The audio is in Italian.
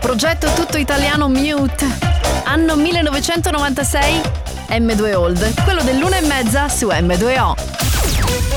Progetto tutto italiano Mute. Anno 1996, M2 Old, quello dell'1:30 su M2O.